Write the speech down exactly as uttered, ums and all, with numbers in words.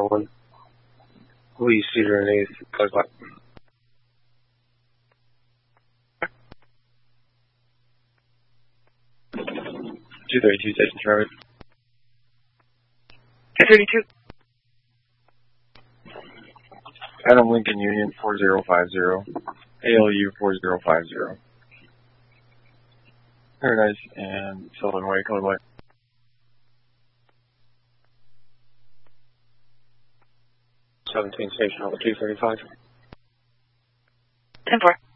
one. Lee Cedar and eighth, close by. two thirty-two, station Charlie. two thirty-two. Adam Lincoln Union four zero five zero, A L U four zero five zero. Paradise and Sylvan Way, color black. seventeen, station over two thirty-five. ten four.